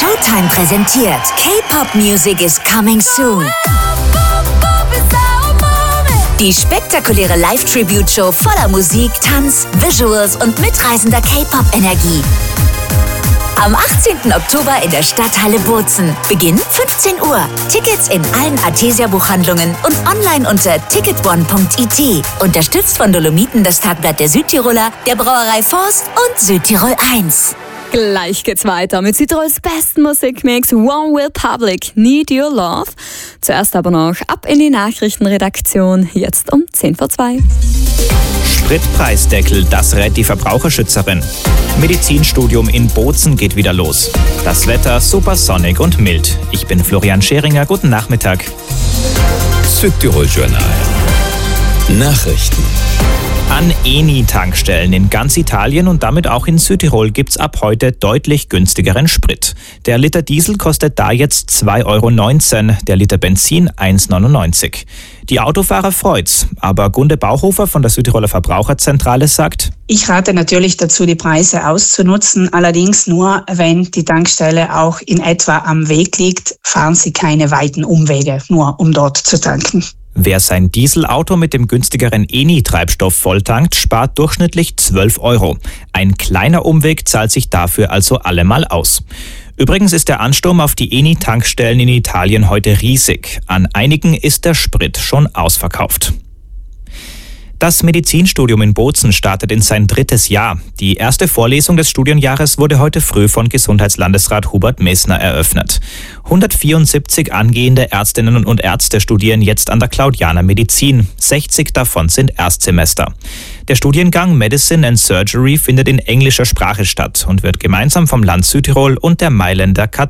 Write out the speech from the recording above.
Showtime präsentiert K-Pop Music is coming soon. Die spektakuläre Live-Tribute-Show voller Musik, Tanz, Visuals und mitreißender K-Pop-Energie. Am 18. Oktober in der Stadthalle Bozen. Beginn 15 Uhr. Tickets in allen Artesia-Buchhandlungen und online unter ticketone.it. Unterstützt von Dolomiten, das Tagblatt der Südtiroler, der Brauerei Forst und Südtirol 1. Gleich geht's weiter mit Südtirols besten Musikmix One Republic, Need Your Love. Zuerst aber noch ab in die Nachrichtenredaktion, jetzt um 1:10 Spritpreisdeckel, das rät die Verbraucherschützerin. Medizinstudium in Bozen geht wieder los. Das Wetter supersonnig und mild. Ich bin Florian Scheringer, guten Nachmittag. Südtirol Journal. Nachrichten. An Eni-Tankstellen in ganz Italien und damit auch in Südtirol gibt's ab heute deutlich günstigeren Sprit. Der Liter Diesel kostet da jetzt 2,19 €, der Liter Benzin 1,99 €. Die Autofahrer freut's, aber Gunde Bauhofer von der Südtiroler Verbraucherzentrale sagt: Ich rate natürlich dazu, die Preise auszunutzen, allerdings nur, wenn die Tankstelle auch in etwa am Weg liegt, fahren Sie keine weiten Umwege, nur um dort zu tanken. Wer sein Dieselauto mit dem günstigeren Eni-Treibstoff volltankt, spart durchschnittlich 12 €. Ein kleiner Umweg zahlt sich dafür also allemal aus. Übrigens ist der Ansturm auf die Eni-Tankstellen in Italien heute riesig. An einigen ist der Sprit schon ausverkauft. Das Medizinstudium in Bozen startet in sein 3. Jahr. Die erste Vorlesung des Studienjahres wurde heute früh von Gesundheitslandesrat Hubert Messner eröffnet. 174 angehende Ärztinnen und Ärzte studieren jetzt an der Claudiana Medizin. 60 davon sind Erstsemester. Der Studiengang Medicine and Surgery findet in englischer Sprache statt und wird gemeinsam vom Land Südtirol und der Mailänder